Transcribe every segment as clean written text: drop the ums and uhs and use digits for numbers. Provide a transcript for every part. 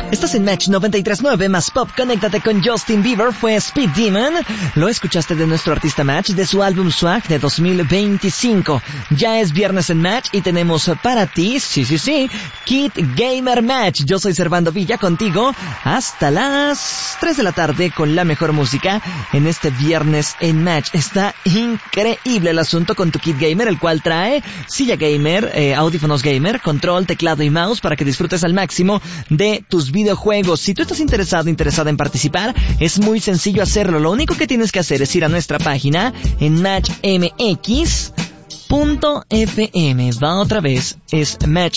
Estás en Match 93.9 más Pop. Conéctate con Justin Bieber. Fue Speed Demon. Lo escuchaste de nuestro artista Match, de su álbum Swag de 2025. Ya es viernes en Match y tenemos para ti, sí, Kid Gamer Match. Yo soy Servando Villa, contigo hasta las 3 de la tarde con la mejor música en este viernes en Match. Está increíble el asunto con tu Kid Gamer, el cual trae silla gamer, audífonos gamer, control, teclado y mouse para que disfrutes al máximo de tus videojuegos. Si tú estás interesada en participar, es muy sencillo hacerlo. Lo único que tienes que hacer es ir a nuestra página en matchmx.fm. Va otra vez, es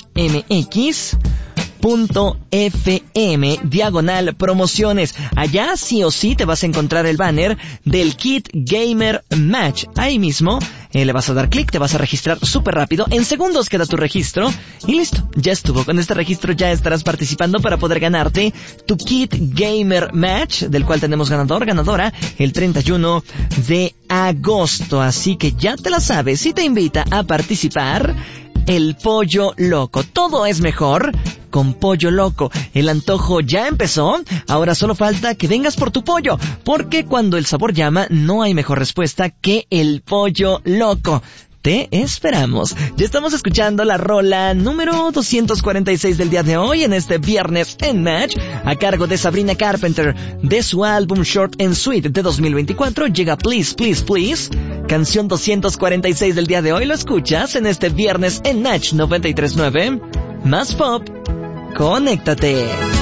matchmx.fm/promociones. Allá sí o sí te vas a encontrar el banner del Kid Gamer Match. Ahí mismo le vas a dar clic, te vas a registrar súper rápido. En segundos queda tu registro y listo, ya estuvo. Con este registro ya estarás participando para poder ganarte tu Kid Gamer Match, del cual tenemos ganadora el 31 de agosto. Así que ya te la sabes, y te invita a participar el Pollo Loco. Todo es mejor con Pollo Loco. El antojo ya empezó, ahora solo falta que vengas por tu pollo, porque cuando el sabor llama, no hay mejor respuesta que el Pollo Loco. Te esperamos. Ya estamos escuchando la rola número 246 del día de hoy en este viernes en Match, a cargo de Sabrina Carpenter, de su álbum Short and Sweet de 2024. Llega Please, Please, Please, canción 246 del día de hoy. Lo escuchas en este viernes en Match 93.9 más Pop. Conéctate.